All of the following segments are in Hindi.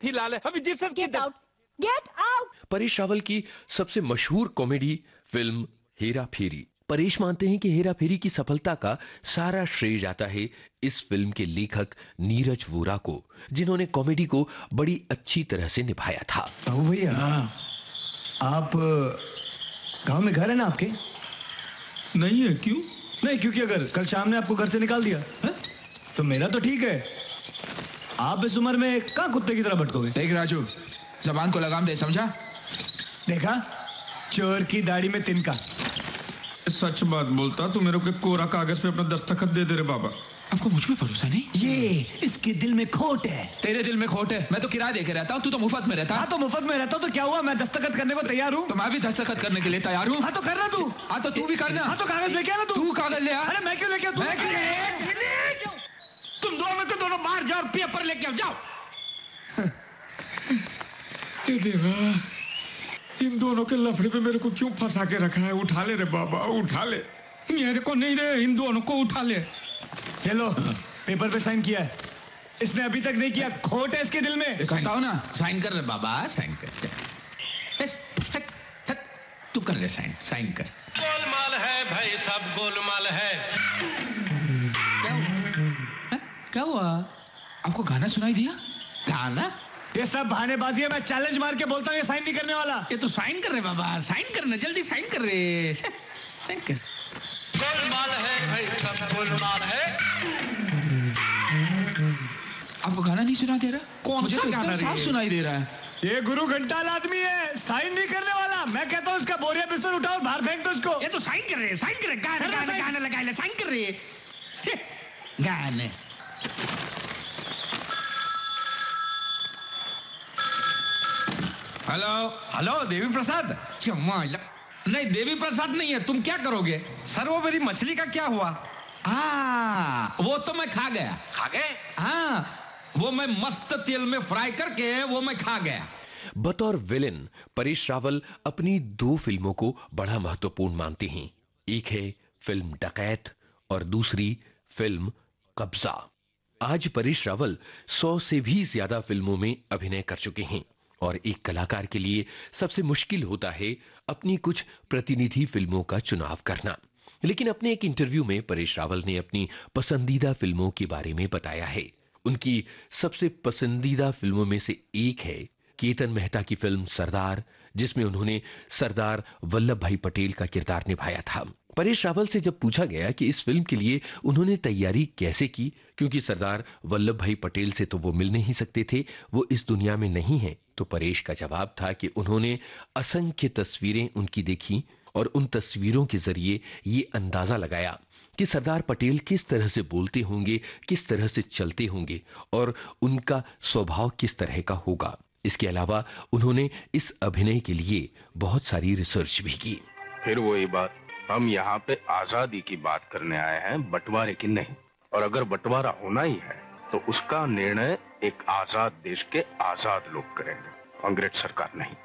हिला ले अभी जिस get out, get out. Paresh Rawal की सबसे मशहूर कॉमेडी फिल्म हेरा फेरी। परेश मानते हैं कि हेरा फेरी की सफलता का सारा श्रेय जाता है इस फिल्म के लेखक नीरज वोरा को, जिन्होंने कॉमेडी को बड़ी अच्छी तरह से निभाया था। भैया, आप गांव में घर है ना आपके? नहीं है। क्यों नहीं? क्योंकि अगर कल शाम ने आपको घर से निकाल दिया तो मेरा तो ठीक है, आप इस उम्र में कहां कुत्ते की तरह भटकोगे? देख राजू, जबान को लगाम दे, समझा? देखा, चोर की दाढ़ी में तिनका। सच बात बोलता तो मेरे को कोरा कागज पे अपना दस्तखत दे दे रे बाबा। आपको मुझ पे भरोसा नहीं? ये इसके दिल में खोट है। तेरे दिल में खोट है? मैं तो किराया देके रहता हूँ, तू तो मुफ्त में रहता। हाँ तो मुफ्त में रहता हूँ तो क्या हुआ, मैं दस्तखत करने को तैयार हूँ। तो मैं भी दस्तखत करने के लिए तैयार हूँ। हाँ तो करना तू। हाँ तो तू भी करना। हाँ तो कागज लेके आना तू कागज ले आ। अरे मैं क्यों लेके आऊँ? तुम दोनों में तो दोनों बाहर जाओ और पेपर लेके आओ, जाओ। ये देवा, इन दोनों के लफड़े पे मेरे को क्यों फंसा के रखा है? उठा ले रे बाबा, उठा ले। मेरे को नहीं रे, इन दोनों को उठा ले। ये लो, पेपर पे साइन किया है, इसने अभी तक नहीं किया, खोट है इसके दिल में। बताओ ना, साइन कर रे बाबा, साइन कर। तू कर ले साइन, साइन कर। गोलमाल है भाई, सब गोलमाल है। क्या हुआ? आपको गाना सुनाई दिया? गाना? ये सब बहानेबाजी है, मैं चैलेंज मार के बोलता हूँ ये साइन नहीं करने वाला। ये तो साइन कर रहे बाबा, साइन करना, जल्दी साइन कर रहे। साइन कर। गोलमाल है भाई, सब गोलमाल है। आपको गाना नहीं सुना दे रहा? कौन सा गाना? साफ सुनाई दे रहा है। ये गुरु घंटाल आदमी है, साइन नहीं करने वाला। मैं कहता हूँ इसका बोरिया बिस्तर उठाओ, बाहर फेंक दो इसको। ये तो साइन कर रहे हैं, साइन कर रहे हैं। गाना लगा ले, साइन कर रहे हैं। गाने। Hello hello, Devi Prasad. नहीं, देवी प्रसाद नहीं है। तुम क्या करोगे? सर वो मेरी मछली का क्या हुआ? हाँ, वो तो मैं खा गया। खा गए? हाँ, वो मैं मस्त तेल में फ्राई करके वो मैं खा गया। बतौर विलेन परेश रावल अपनी 2 फिल्मों को बड़ा महत्वपूर्ण मानते हैं। एक है फिल्म डकैत और दूसरी फिल्म कब्जा। आज परेश रावल 100 से भी ज्यादा फिल्मों में अभिनय कर चुके हैं और एक कलाकार के लिए सबसे मुश्किल होता है अपनी कुछ प्रतिनिधि फिल्मों का चुनाव करना। लेकिन अपने एक इंटरव्यू में परेश रावल ने अपनी पसंदीदा फिल्मों के बारे में बताया है। उनकी सबसे पसंदीदा फिल्मों में से एक है केतन मेहता की फिल्म सरदार, जिसमें उन्होंने सरदार वल्लभ भाई पटेल का किरदार निभाया था। परेश रावल से जब पूछा गया कि इस फिल्म के लिए उन्होंने तैयारी कैसे की, क्योंकि सरदार वल्लभ भाई पटेल से तो वो मिल नहीं सकते थे, वो इस दुनिया में नहीं है, तो परेश का जवाब था कि उन्होंने असंख्य तस्वीरें उनकी देखी और उन तस्वीरों के जरिए ये अंदाजा लगाया कि सरदार पटेल किस तरह से बोलते होंगे, किस तरह से चलते होंगे और उनका स्वभाव किस तरह का होगा। इसके अलावा उन्होंने इस अभिनय के लिए बहुत सारी रिसर्च भी की। फिर वही बात, हम यहाँ पे आजादी की बात करने आए हैं, बंटवारे की नहीं। और अगर बंटवारा होना ही है तो उसका निर्णय एक आजाद देश के आजाद लोग करेंगे, अंग्रेज सरकार नहीं।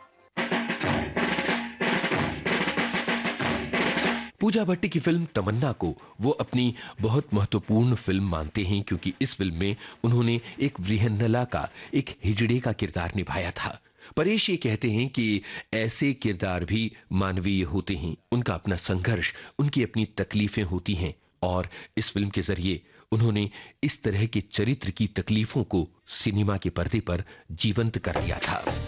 पूजा भट्टी की फिल्म तमन्ना को वो अपनी बहुत महत्वपूर्ण फिल्म मानते हैं, क्योंकि इस फिल्म में उन्होंने एक वृहन्नला का, एक हिजड़े का किरदार निभाया था। परेश ये कहते हैं कि ऐसे किरदार भी मानवीय होते हैं, उनका अपना संघर्ष, उनकी अपनी तकलीफें होती हैं और इस फिल्म के जरिए उन्होंने इस तरह के चरित्र की तकलीफों को सिनेमा के पर्दे पर जीवंत कर दिया था।